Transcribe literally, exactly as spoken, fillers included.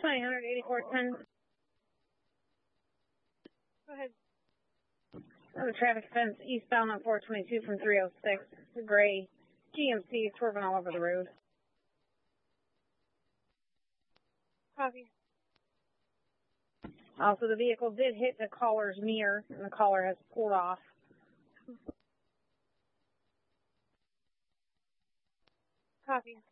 nine eighty-four ten. Go ahead. The traffic fence eastbound on four twenty-two from three oh six. The gray G M C swerving all over the road. Copy. Also, the vehicle did hit the caller's mirror, and the caller has pulled off. Copy.